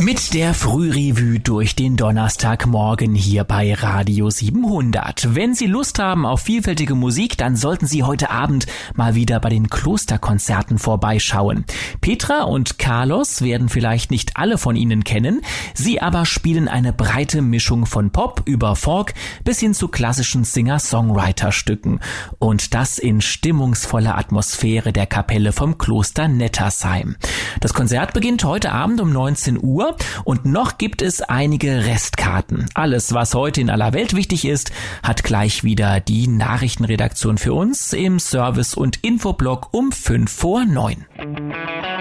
Mit der Frührevue durch den Donnerstagmorgen hier bei Radio 700. Wenn Sie Lust haben auf vielfältige Musik, dann sollten Sie heute Abend mal wieder bei den Klosterkonzerten vorbeischauen. Petra und Carlos werden vielleicht nicht alle von Ihnen kennen, sie aber spielen eine breite Mischung von Pop über Folk bis hin zu klassischen Singer-Songwriter-Stücken. Und das in stimmungsvoller Atmosphäre der Kapelle vom Kloster Nettersheim. Das Konzert beginnt heute Abend um 19 Uhr. Und noch gibt es einige Restkarten. Alles, was heute in aller Welt wichtig ist, hat gleich wieder die Nachrichtenredaktion für uns im Service- und Infoblog um 8:55.